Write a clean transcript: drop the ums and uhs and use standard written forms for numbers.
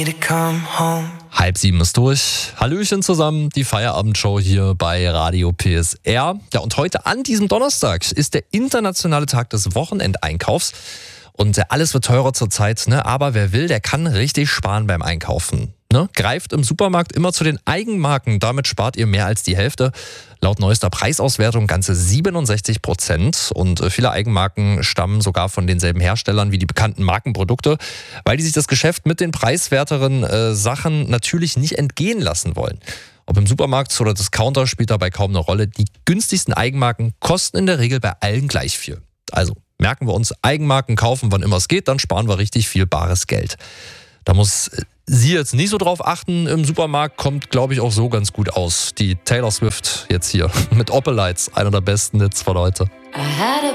6:30 ist durch. Hallöchen zusammen, die Feierabendshow hier bei Radio PSR. Ja, und heute an diesem Donnerstag ist der internationale Tag des Wochenendeinkaufs. Und alles wird teurer zurzeit, ne? Aber wer will, der kann richtig sparen beim Einkaufen. Ne? Greift im Supermarkt immer zu den Eigenmarken, damit spart ihr mehr als die Hälfte. Laut neuester Preisauswertung ganze 67%. Und viele Eigenmarken stammen sogar von denselben Herstellern wie die bekannten Markenprodukte, weil die sich das Geschäft mit den preiswerteren Sachen natürlich nicht entgehen lassen wollen. Ob im Supermarkt oder Discounter spielt dabei kaum eine Rolle. Die günstigsten Eigenmarken kosten in der Regel bei allen gleich viel. Also merken wir uns, Eigenmarken kaufen, wann immer es geht, dann sparen wir richtig viel bares Geld. Da muss sie jetzt nicht so drauf achten. Im Supermarkt kommt, glaube ich, auch so ganz gut aus. Die Taylor Swift jetzt hier mit Opposites, einer der besten Hits von heute.